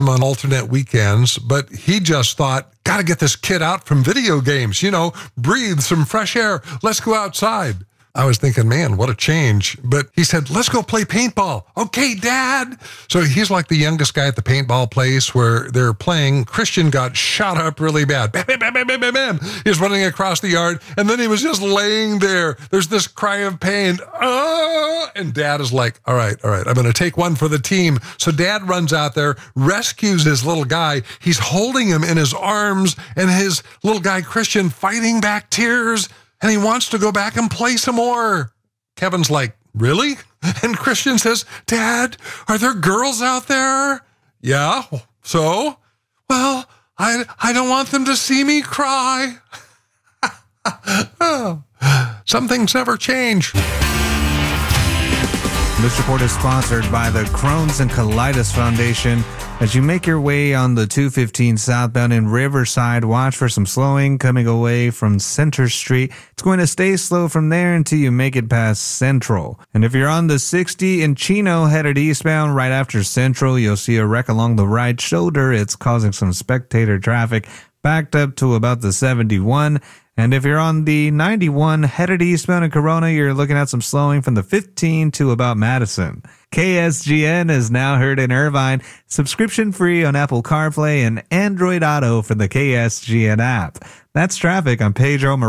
on alternate weekends, but he just thought, got to get this kid out from video games, breathe some fresh air. Let's go outside. I was thinking, man, what a change. But he said, let's go play paintball. Okay, Dad. So he's like the youngest guy at the paintball place where they're playing. Christian got shot up really bad. Bam, bam, bam, bam, bam, bam, bam. He's running across the yard, and then he was just laying there. There's this cry of pain. And Dad is like, all right, I'm going to take one for the team. So Dad runs out there, rescues his little guy. He's holding him in his arms, and his little guy, Christian, fighting back tears. And he wants to go back and play some more. Kevin's like, really? And Christian says, Dad, are there girls out there? Yeah, so? Well, I don't want them to see me cry. Some things never change. This report is sponsored by the Crohn's and Colitis Foundation. As you make your way on the 215 southbound in Riverside, watch for some slowing coming away from Center Street. It's going to stay slow from there until you make it past Central. And if you're on the 60 in Chino headed eastbound right after Central, you'll see a wreck along the right shoulder. It's causing some spectator traffic backed up to about the 71. And if you're on the 91 headed eastbound in Corona, you're looking at some slowing from the 15 to about Madison. KSGN is now heard in Irvine, subscription free on Apple CarPlay and Android Auto for the KSGN app. That's traffic on Pedro Morales.